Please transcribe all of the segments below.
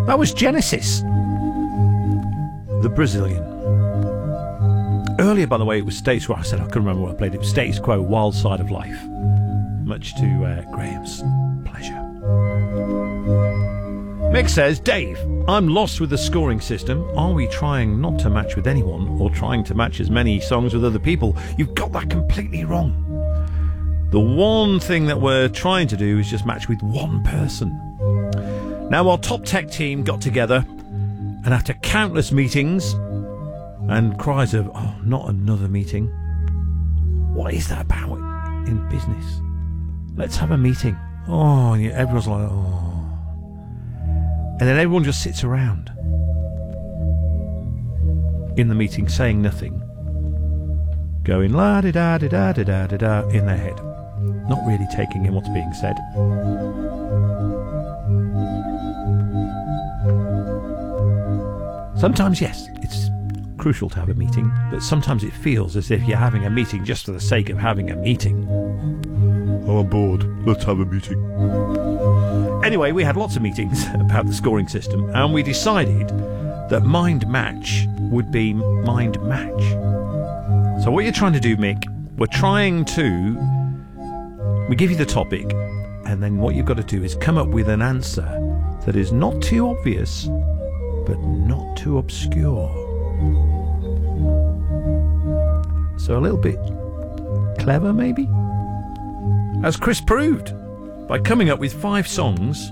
That was Genesis, the Brazilian. Earlier, by the way, it was Status Quo. I said I couldn't remember what I played. It was Status Quo, Wild Side of Life. Much to Graham's pleasure. Mick says, Dave, I'm lost with the scoring system. Are we trying not to match with anyone or trying to match as many songs with other people? You've got that completely wrong. The one thing that we're trying to do is just match with one person. Now, our top tech team got together, and after countless meetings and cries of, oh, not another meeting. What is that about in business? Let's have a meeting. Oh, and everyone's like, oh. And then everyone just sits around in the meeting saying nothing, going la-di-da-di-da-di-da-di-da in their head, not really taking in what's being said. Sometimes, yes, it's crucial to have a meeting, but sometimes it feels as if you're having a meeting just for the sake of having a meeting. Oh, I'm bored. Let's have a meeting. Anyway, we had lots of meetings about the scoring system, and we decided that Mind Match would be Mind Match. So what you're trying to do, Mick, we give you the topic, and then what you've got to do is come up with an answer that is not too obvious, but not too obscure. So a little bit clever, maybe? As Chris proved, by coming up with 5 songs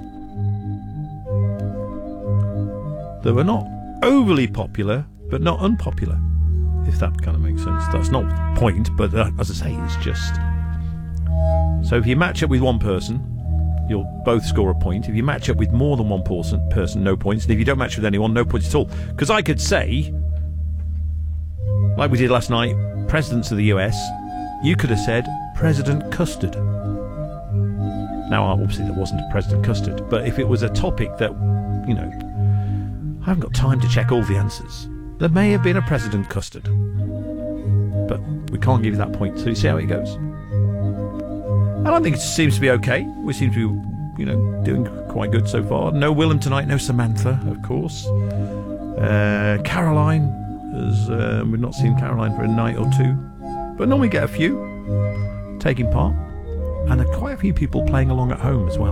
that were not overly popular, but not unpopular, if that kind of makes sense. That's not the point, but as I say, it's just... So if you match up with one person, you'll both score a point. If you match up with more than one person, no points. And if you don't match with anyone, no points at all. Because I could say, like we did last night, presidents of the US, you could have said President Custard. Now, obviously there wasn't a President Custard, but if it was a topic that, you know, I haven't got time to check all the answers. There may have been a President Custard, but we can't give you that point, so you see how it goes. And I think it seems to be okay. We seem to be, you know, doing quite good so far. No Willem tonight, no Samantha, of course. Caroline, we've not seen Caroline for a night or two. But normally get a few taking part. And there are quite a few people playing along at home as well.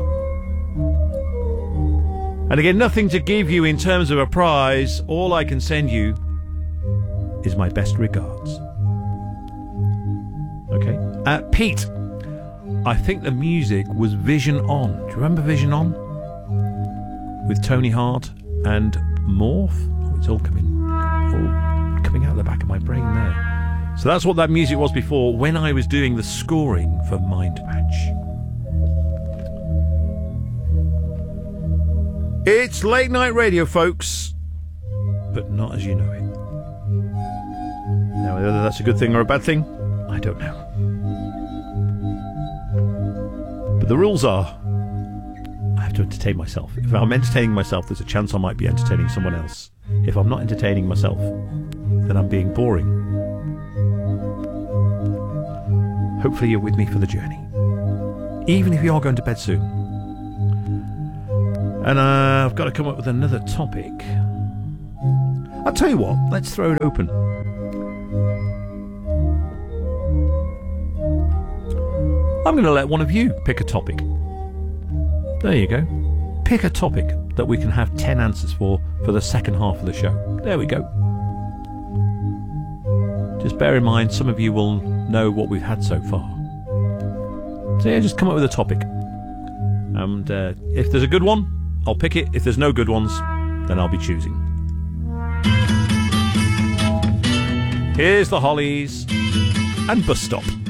And again, nothing to give you in terms of a prize. All I can send you is my best regards. Okay? Pete, I think the music was Vision On. Do you remember Vision On? With Tony Hart and Morph? Oh, it's all coming out of the back of my brain there. So that's what that music was before, when I was doing the scoring for Mind Match. It's late night radio, folks, but not as you know it. Now, whether that's a good thing or a bad thing, I don't know. But the rules are, I have to entertain myself. If I'm entertaining myself, there's a chance I might be entertaining someone else. If I'm not entertaining myself, then I'm being boring. Hopefully you're with me for the journey, even if you are going to bed soon. And I've got to come up with another topic. I'll tell you what, let's throw it open. I'm going to let one of you pick a topic. There you go. Pick a topic that we can have 10 answers for the second half of the show. There we go. Just bear in mind, some of you will know what we've had so far. So yeah, just come up with a topic. And if there's a good one, I'll pick it. If there's no good ones, then I'll be choosing. Here's the Hollies and Bus Stop.